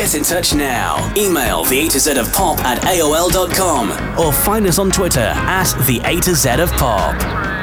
Get in touch now. Email the A to Z of Pop at AOL.com or find us on Twitter at the A to Z of Pop.